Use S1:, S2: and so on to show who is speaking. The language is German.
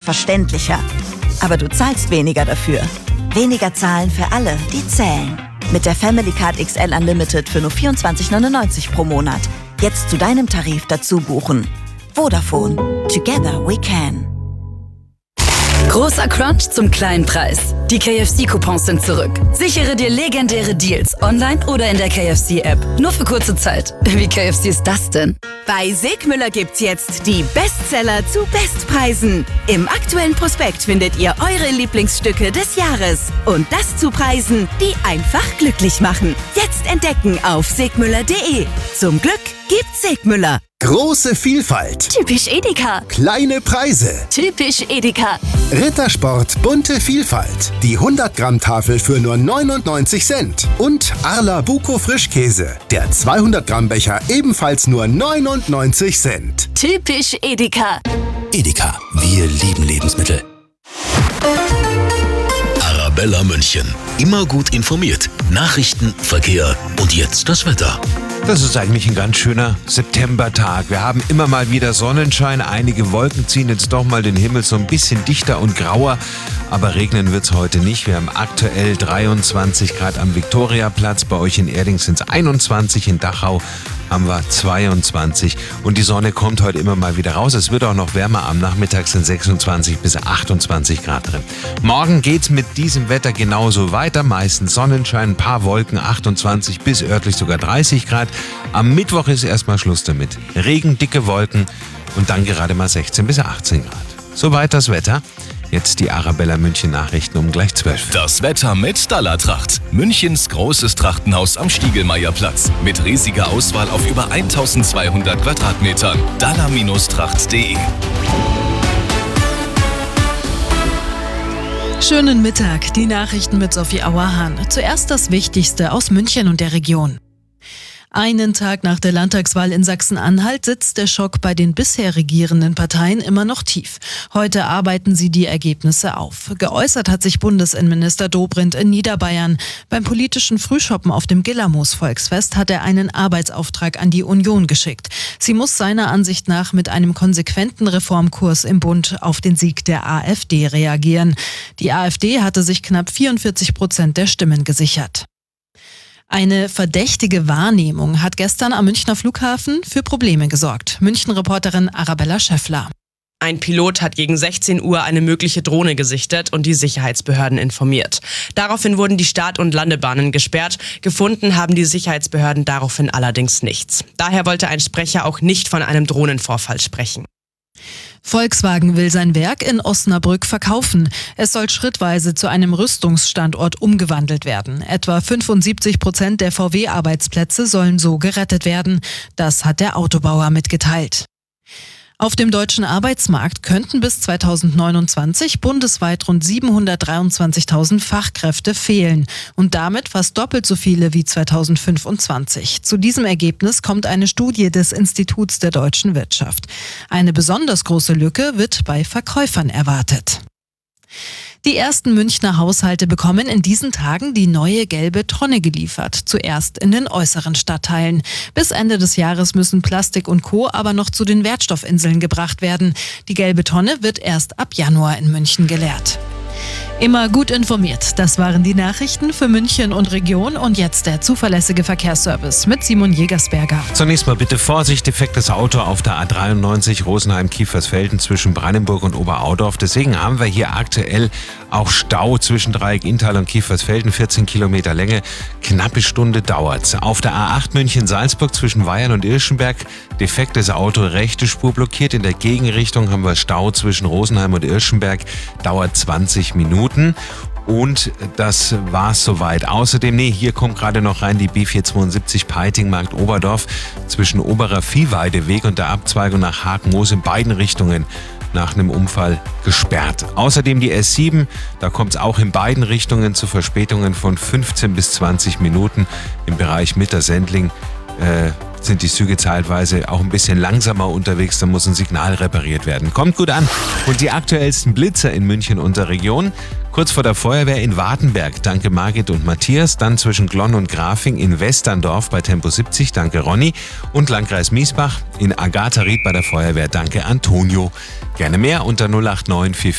S1: verständlicher. Aber du zahlst weniger dafür. Weniger zahlen für alle, die zählen. Mit der Family Card XL Unlimited für nur 24,99 pro Monat. Jetzt zu deinem Tarif dazu buchen. Vodafone. Together we can.
S2: Großer Crunch zum kleinen Preis. Die KFC-Coupons sind zurück. Sichere dir legendäre Deals online oder in der KFC-App. Nur für kurze Zeit. Wie KFC ist das denn?
S3: Bei Segmüller gibt's jetzt die Bestseller zu Bestpreisen. Im aktuellen Prospekt findet ihr eure Lieblingsstücke des Jahres. Und das zu Preisen, die einfach glücklich machen. Jetzt entdecken auf segmüller.de. Zum Glück gibt's Segmüller.
S4: Große Vielfalt.
S2: Typisch Edeka.
S4: Kleine Preise.
S2: Typisch Edeka.
S4: Rittersport bunte Vielfalt. Die 100-Gramm-Tafel für nur 99 Cent. Und Arla Buko Frischkäse. Der 200-Gramm-Becher ebenfalls nur 99 Cent.
S2: Typisch Edeka.
S5: Edeka, wir lieben Lebensmittel. Arabella München. Immer gut informiert. Nachrichten, Verkehr und jetzt das Wetter.
S6: Das ist eigentlich ein ganz schöner Septembertag. Wir haben immer mal wieder Sonnenschein. Einige Wolken ziehen jetzt doch mal den Himmel so ein bisschen dichter und grauer. Aber regnen wird's heute nicht. Wir haben aktuell 23 Grad am Viktoriaplatz. Bei euch in Erding sind es 21, in Dachau haben wir 22. Und die Sonne kommt heute immer mal wieder raus. Es wird auch noch wärmer. Am Nachmittag sind 26 bis 28 Grad drin. Morgen geht's mit diesem Wetter genauso weiter. Meistens Sonnenschein, ein paar Wolken, 28 bis örtlich sogar 30 Grad. Am Mittwoch ist erstmal Schluss damit. Regen, dicke Wolken und dann gerade mal 16 bis 18 Grad. Soweit das Wetter. Jetzt die Arabella München Nachrichten um gleich 12.
S5: Das Wetter mit Dallartracht. Münchens großes Trachtenhaus am Stiegelmeierplatz. Mit riesiger Auswahl auf über 1200 Quadratmetern. Dallar-tracht.de.
S7: Schönen Mittag, die Nachrichten mit Sophie Auerhahn. Zuerst das Wichtigste aus München und der Region. Einen Tag nach der Landtagswahl in Sachsen-Anhalt sitzt der Schock bei den bisher regierenden Parteien immer noch tief. Heute arbeiten sie die Ergebnisse auf. Geäußert hat sich Bundesinnenminister Dobrindt in Niederbayern. Beim politischen Frühschoppen auf dem Gillermoos-Volksfest hat er einen Arbeitsauftrag an die Union geschickt. Sie muss seiner Ansicht nach mit einem konsequenten Reformkurs im Bund auf den Sieg der AfD reagieren. Die AfD hatte sich knapp 44% der Stimmen gesichert. Eine verdächtige Wahrnehmung hat gestern am Münchner Flughafen für Probleme gesorgt. München-Reporterin Arabella Schäffler.
S8: Ein Pilot hat gegen 16 Uhr eine mögliche Drohne gesichtet und die Sicherheitsbehörden informiert. Daraufhin wurden die Start- und Landebahnen gesperrt. Gefunden haben die Sicherheitsbehörden daraufhin allerdings nichts. Daher wollte ein Sprecher auch nicht von einem Drohnenvorfall sprechen.
S7: Volkswagen will sein Werk in Osnabrück verkaufen. Es soll schrittweise zu einem Rüstungsstandort umgewandelt werden. Etwa 75% der VW-Arbeitsplätze sollen so gerettet werden. Das hat der Autobauer mitgeteilt. Auf dem deutschen Arbeitsmarkt könnten bis 2029 bundesweit rund 723.000 Fachkräfte fehlen und damit fast doppelt so viele wie 2025. Zu diesem Ergebnis kommt eine Studie des Instituts der deutschen Wirtschaft. Eine besonders große Lücke wird bei Verkäufern erwartet. Die ersten Münchner Haushalte bekommen in diesen Tagen die neue gelbe Tonne geliefert, zuerst in den äußeren Stadtteilen. Bis Ende des Jahres müssen Plastik und Co. aber noch zu den Wertstoffinseln gebracht werden. Die gelbe Tonne wird erst ab Januar in München geleert. Immer gut informiert. Das waren die Nachrichten für München und Region und jetzt der zuverlässige Verkehrsservice mit Simon Jägersberger.
S6: Zunächst mal bitte Vorsicht, defektes Auto auf der A93 Rosenheim-Kiefersfelden zwischen Brandenburg und Oberaudorf. Deswegen haben wir hier aktuell auch Stau zwischen Dreieck Inntal und Kiefersfelden, 14 Kilometer Länge, knappe Stunde dauert's. Auf der A8 München-Salzburg zwischen Weyern und Irschenberg, defektes Auto, rechte Spur blockiert. In der Gegenrichtung haben wir Stau zwischen Rosenheim und Irschenberg, dauert 20 Minuten. Und das war's soweit. Außerdem, hier kommt gerade noch rein die B472 Peitingmarkt Oberdorf zwischen Oberer Viehweideweg und der Abzweigung nach Hakenmoos in beiden Richtungen nach einem Unfall gesperrt. Außerdem die S7, da kommt es auch in beiden Richtungen zu Verspätungen von 15 bis 20 Minuten. Im Bereich Mitter-Sendling sind die Züge zeitweise auch ein bisschen langsamer unterwegs, da muss ein Signal repariert werden. Kommt gut an. Und die aktuellsten Blitzer in München und der Region. Kurz vor der Feuerwehr in Wartenberg, danke Margit und Matthias. Dann zwischen Glonn und Grafing in Westerndorf bei Tempo 70, danke Ronny. Und Landkreis Miesbach in Agatha-Ried bei der Feuerwehr, danke Antonio. Gerne mehr unter 089